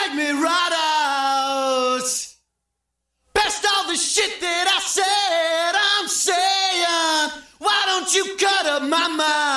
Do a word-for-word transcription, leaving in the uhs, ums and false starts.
take me right out. Past all the shit that I said, I'm saying, why don't you cut up my mind?